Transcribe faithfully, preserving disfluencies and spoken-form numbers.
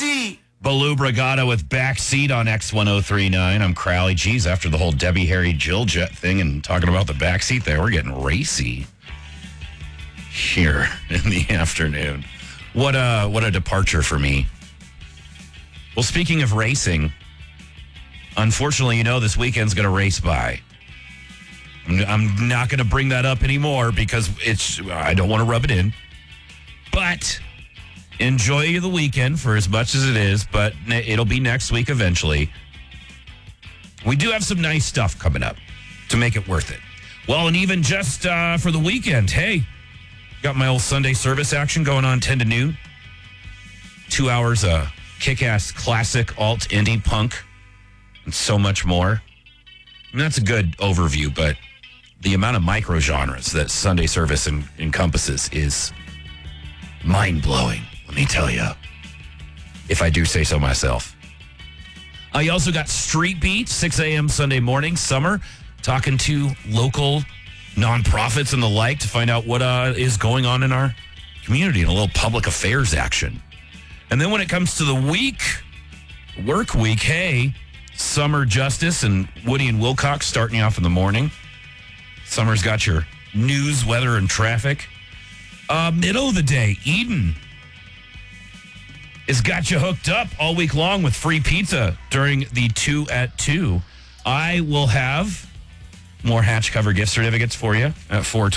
Backseat. Baloo Bragada with Backseat on X ten thirty-nine. I'm Crowley. Geez, after the whole Debbie Harry Jill Jet thing and talking about the backseat there, we're getting racy here in the afternoon. What a, what a departure for me. Well, speaking of racing, unfortunately, you know, this weekend's going to race by. I'm, I'm not going to bring that up anymore because it's, I don't want to rub it in. But enjoy the weekend for as much as it is, but it'll be next week eventually. We do have some nice stuff coming up to make it worth it. Well, and even just uh, for the weekend, hey, got my old Sunday service action going on ten to noon. Two hours of kick-ass classic alt indie punk and so much more. I mean, that's a good overview, but the amount of micro genres that Sunday service en- encompasses is mind-blowing. Let me tell you, if I do say so myself. Uh, you also got Street Beat, six a.m. Sunday morning, summer, talking to local nonprofits and the like to find out what uh, is going on in our community and a little public affairs action. And then when it comes to the week, work week, hey, Summer Justice and Woody and Wilcox starting you off in the morning. Summer's got your news, weather, and traffic. Uh, middle of the day, Eden has got you hooked up all week long with free pizza during the two at two. I will have more Hatch Cover gift certificates for you at four